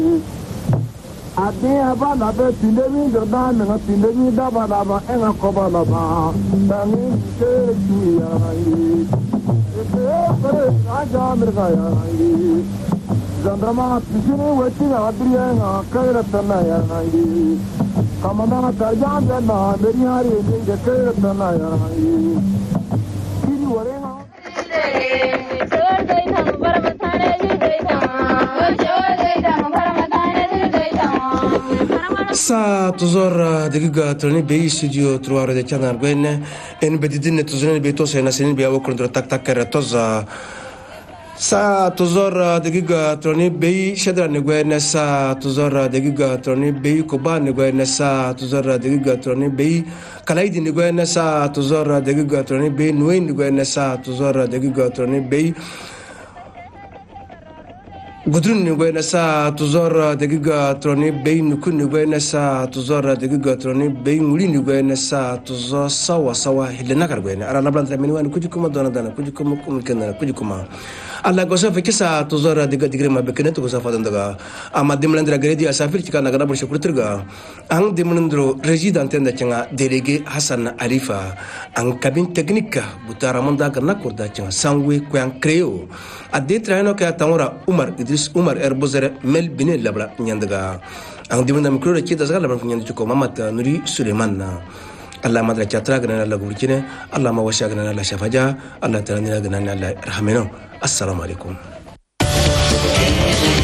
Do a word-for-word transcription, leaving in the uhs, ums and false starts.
Adia bana be tindemi jordan na tindemi da bana ba ena ko bana ba tani ke tuya yi ete pare raja mirga yi zandrama pisine wati na adriya na kaira tana ya yi kamana ta janda na meri hari de kaira tana ya yi kiri wore na sor dai tham barmatane ji dai tham sor dai tham barmatane ji dai sa tuzor digiga troni bei studio truare de channel gwenne en bedidine tuzone be to sena senin be awokon tak tak kare toza sa tuzor digiga troni bei shedra ne gwenne sa tuzor digiga troni bei koba ne gwenne sa tuzor digiga troni bei kalaidi ne gwenne sa tuzor digiga troni bei noy ne gwenne sa tuzor digiga troni bei gudrun ni gwena sa tuzor dagiga troni bei nukun ni gwena sa tuzor dagiga troni bei nguli ni gwena sa tuzor sawa sawa hilena kar gwena ara lablan tramini wan kujikuma dona dana kujikuma kumkena kujikuma alla gosa fekisa tuzor dagiga digre ma bekene to gosa fadan daga ama dimlandra gredi asafir chika nagana bur shukrutrga ang dimlandro resident enda changa délégué Hassan Alifa ang cabine technique butara monda kana kurda changa sangwe kwan creo ade traino ka tamora Umar Idris Umar Erbozere Mel Bine labla nyandaga ang dimanda mikro re chita sagala ban nyandu ko Mamat Nuri Suleiman Allah madra chatra gana la gurkine Allah ma washa gana la shafaja Allah tarani gana la rahmeno assalamu alaikum.